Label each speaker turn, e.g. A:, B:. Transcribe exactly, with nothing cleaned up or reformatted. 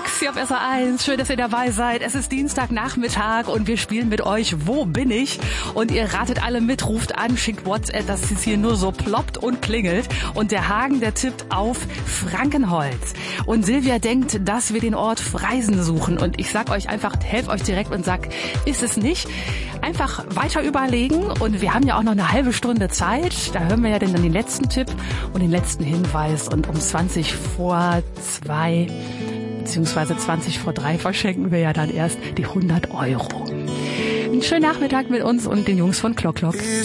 A: Clocks hier auf S R eins. Schön, dass ihr dabei seid. Es ist Dienstagnachmittag und wir spielen mit euch Wo bin ich? Und ihr ratet alle mit, ruft an, schickt WhatsApp, dass es hier nur so ploppt und klingelt. Und der Hagen, der tippt auf Frankenholz. Und Silvia denkt, dass wir den Ort Freisen suchen. Und ich sag euch einfach, helft euch direkt und sag, ist es nicht. Einfach weiter überlegen. Und wir haben ja auch noch eine halbe Stunde Zeit. Da hören wir ja dann den letzten Tipp und den letzten Hinweis. Und um zwanzig vor zwei beziehungsweise zwanzig vor drei verschenken wir ja dann erst die hundert Euro. Einen schönen Nachmittag mit uns und den Jungs von Clock Clock.